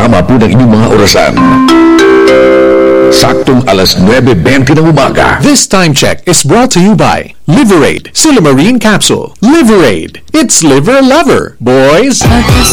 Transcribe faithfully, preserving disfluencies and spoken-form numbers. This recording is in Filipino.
tama po ng inyong mga orasan. Saktong alas nuwebe bente ng umaga. This time check is brought to you by Liverade Silimarine Capsule. Liverade, it's liver lover, boys. Pagkasama